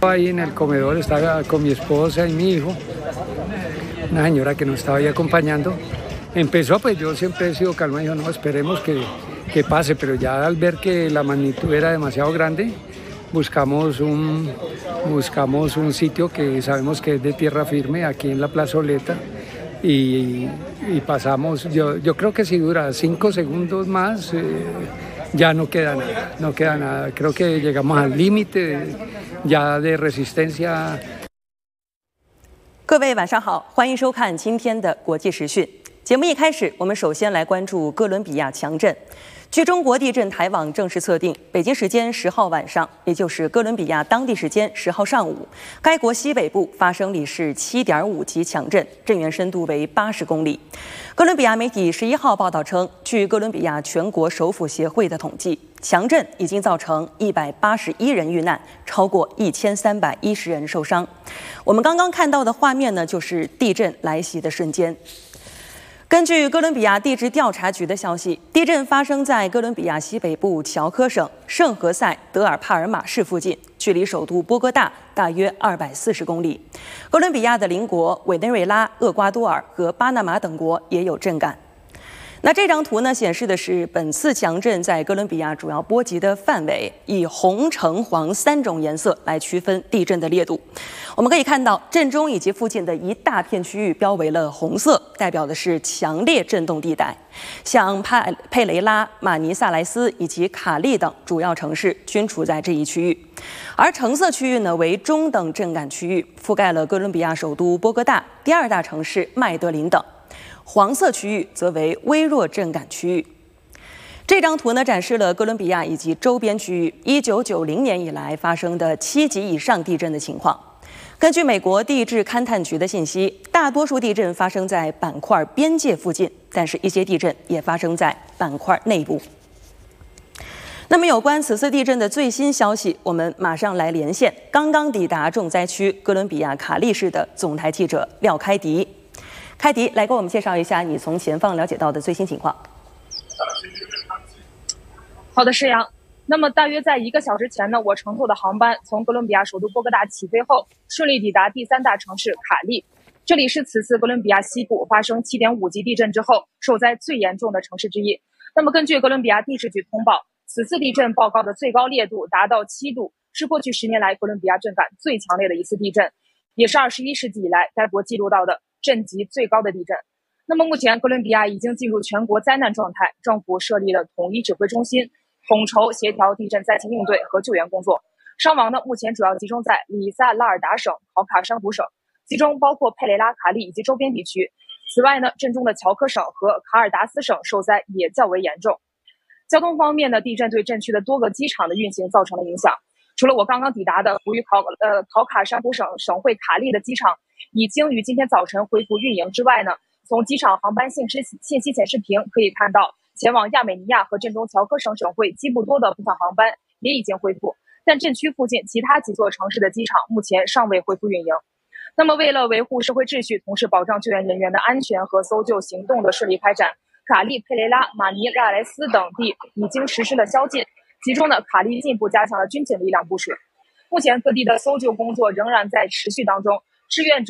Ahí en el comedor estaba con mi esposa y mi hijo, una señora que nos estaba ahí acompañando. Empezó, pues yo siempre he sido calma, dijo, no, esperemos que pase, pero ya al ver que la magnitud era demasiado grande, buscamos un sitio que sabemos que es de tierra firme, aquí en la plazoleta, y pasamos, yo creo que si dura 5 segundos más, ya no queda nada, creo que llegamos al límite ya de resistencia。 各位晚上好，欢迎收看今天的国际时讯。节目一开始，我们首先来关注哥伦比亚强震。据中国地震台网正式测定，北京时间10号晚上，也就是哥伦比亚当地时间10号上午，该国西北部发生了是7.5级强震，震源深度为80公里。哥伦比亚媒体11号报道称，据哥伦比亚全国首府协会的统计，强震已经造成181人遇难，超过1310人受伤。我们刚刚看到的画面呢，就是地震来袭的瞬间。根据哥伦比亚地质调查局的消息，地震发生在哥伦比亚西北部乔科省圣何塞德尔帕尔马市附近，距离首都波哥大大约240公里。哥伦比亚的邻国委内瑞拉、厄瓜多尔和巴拿马等国也有震感。那这张图呢，显示的是本次强震在哥伦比亚主要波及的范围，以红、橙、黄3种颜色来区分地震的烈度。我们可以看到，震中以及附近的一大片区域标为了红色，代表的是强烈震动地带。像佩雷拉、马尼萨莱斯以及卡利等主要城市均处在这一区域，而橙色区域呢为中等震感区域，覆盖了哥伦比亚首都波哥大、第2大城市麦德林等。黄色区域则为微弱震感区域。这张图呢展示了哥伦比亚以及周边区域1990年以来发生的7级以上地震的情况。根据美国地质勘探局的信息，大多数地震发生在板块边界附近，但是一些地震也发生在板块内部。那么有关此次地震的最新消息，我们马上来连线刚刚抵达重灾区哥伦比亚卡利市的总台记者廖开迪。开迪，来给我们介绍一下你从前方了解到的最新情况。 好的，施阳。那么大约在1个小时前呢，我乘坐的航班从哥伦比亚首都波哥大起飞后，顺利抵达第3大城市卡利。这里是此次哥伦比亚西部发生7.5级地震之后受灾最严重的城市之一。那么根据哥伦比亚地质局通报，此次地震报告的最高烈度达到7度，是过去10年来哥伦比亚震感最强烈的一次地震，也是21世纪以来该国记录到的震级最高的地震。那么目前哥伦比亚已经进入全国灾难状态，政府设立了统一指挥中心，统筹协调地震灾情应对和救援工作。伤亡呢，目前主要集中在里萨拉尔达省、考卡山湖省，其中包括佩雷拉、卡利以及周边地区。此外呢，震中的乔科省和卡尔达斯省受灾也较为严重。交通方面呢，地震对震区的多个机场的运行造成了影响。除了我刚刚抵达的位于考卡山湖省省会卡利的机场已经于今天早晨恢复运营之外呢，从机场航班信息显示屏可以看到，前往亚美尼亚和震中乔科省省会基布多的部分航班也已经恢复，但震区附近其他几座城市的机场目前尚未恢复运营。那么为了维护社会秩序，同时保障救援人员的安全和搜救行动的顺利开展，卡利、佩雷拉、马尼拉莱斯等地已经实施了宵禁，其中呢，卡利进一步加强了军警力量部署。目前各地的搜救工作仍然在持续当中，志愿者